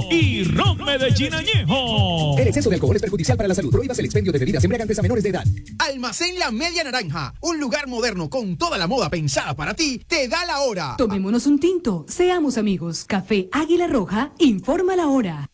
y Ron Medellín Añejo. El exceso de alcohol es perjudicial para la salud. Prohíbas el expendio de bebidas embriagantes a menores de edad. Almacén La Media Naranja, un lugar moderno con toda la moda pensada para ti, te da la hora. Tomémonos un tinto, seamos amigos. Café Águila Roja, informa la hora.